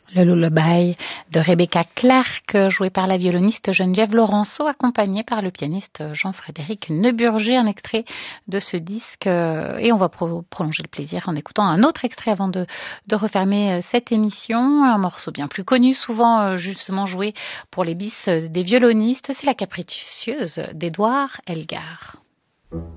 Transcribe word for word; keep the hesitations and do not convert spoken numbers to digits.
Le lullaby de Rebecca Clark, joué par la violoniste Geneviève Laurenceau, accompagnée par le pianiste Jean-Frédéric Neuburger, un extrait de ce disque. Et on va pro- prolonger le plaisir en écoutant un autre extrait avant de, de refermer cette émission. Un morceau bien plus connu, souvent justement joué pour les bis des violonistes, c'est La Capricieuse d'Édouard Elgar.